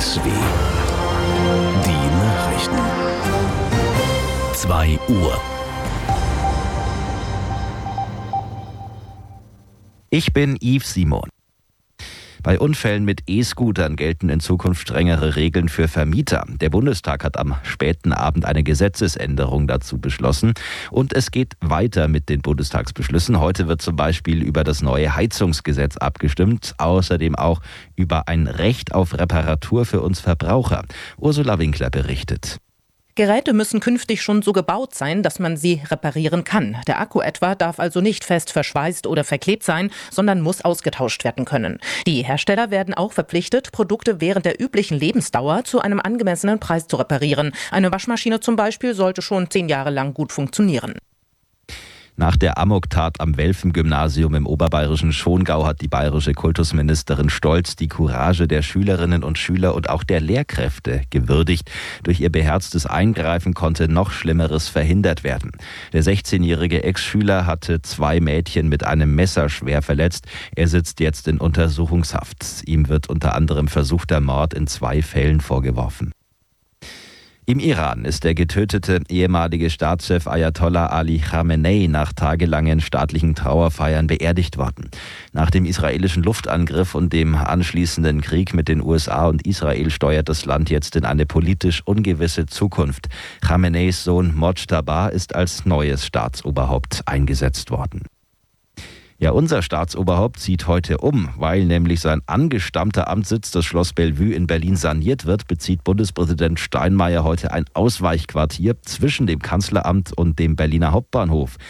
RSW. Die Nachrichten. 2 Uhr. Ich bin Yves Simon. Bei Unfällen mit E-Scootern gelten in Zukunft strengere Regeln für Vermieter. Der Bundestag hat am späten Abend eine Gesetzesänderung dazu beschlossen. Und es geht weiter mit den Bundestagsbeschlüssen. Heute wird zum Beispiel über das neue Heizungsgesetz abgestimmt. Außerdem auch über ein Recht auf Reparatur für uns Verbraucher. Ursula Winkler berichtet. Geräte müssen künftig schon so gebaut sein, dass man sie reparieren kann. Der Akku etwa darf also nicht fest verschweißt oder verklebt sein, sondern muss ausgetauscht werden können. Die Hersteller werden auch verpflichtet, Produkte während der üblichen Lebensdauer zu einem angemessenen Preis zu reparieren. Eine Waschmaschine zum Beispiel sollte schon 10 Jahre lang gut funktionieren. Nach der Amoktat am Welfen-Gymnasium im oberbayerischen Schongau hat die bayerische Kultusministerin Stolz die Courage der Schülerinnen und Schüler und auch der Lehrkräfte gewürdigt. Durch ihr beherztes Eingreifen konnte noch Schlimmeres verhindert werden. Der 16-jährige Ex-Schüler hatte 2 Mädchen mit einem Messer schwer verletzt. Er sitzt jetzt in Untersuchungshaft. Ihm wird unter anderem versuchter Mord in 2 Fällen vorgeworfen. Im Iran ist der getötete ehemalige Staatschef Ayatollah Ali Khamenei nach tagelangen staatlichen Trauerfeiern beerdigt worden. Nach dem israelischen Luftangriff und dem anschließenden Krieg mit den USA und Israel steuert das Land jetzt in eine politisch ungewisse Zukunft. Khameneis Sohn Mojtaba ist als neues Staatsoberhaupt eingesetzt worden. Ja, unser Staatsoberhaupt zieht heute um, weil nämlich sein angestammter Amtssitz, das Schloss Bellevue in Berlin, saniert wird, bezieht Bundespräsident Steinmeier heute ein Ausweichquartier zwischen dem Kanzleramt und dem Berliner Hauptbahnhof.